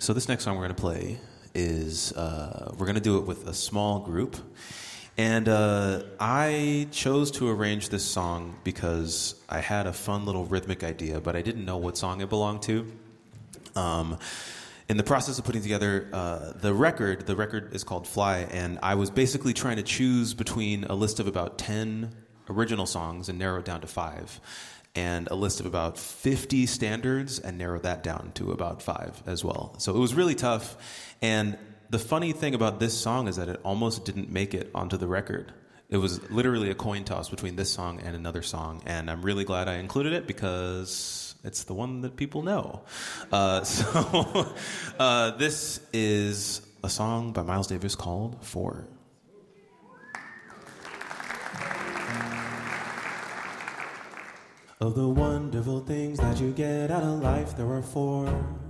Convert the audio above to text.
So this next song we're going to play is, we're going to do it with a small group. And I chose to arrange this song because I had a fun little rhythmic idea, but I didn't know what song it belonged to. In the process of putting together the record is called Fly, and I was basically trying to choose between a list of about 10 original songs and narrow it down to 5, and a list of about 50 standards and narrow that down to about 5 as well. So it was really tough, and the funny thing about this song is that it almost didn't make it onto the record. It was literally a coin toss between this song and another song, and I'm really glad I included it because it's the one that people know. So this is a song by Miles Davis called Four. Of the wonderful things that you get out of life, there are 4.